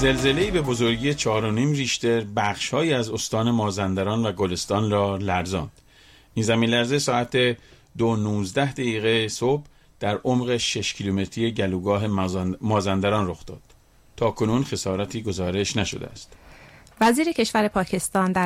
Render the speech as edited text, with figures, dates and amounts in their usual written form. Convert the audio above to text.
زلزله‌ای به بزرگی 4.5 ریشتر بخش‌هایی از استان مازندران و گلستان را لرزاند. این زمین لرزه ساعت 2:19 صبح در عمق 6 کیلومتری گلوگاه مازندران رخ داد. تاکنون خسارتی گزارش نشده است. وزیر کشور پاکستان در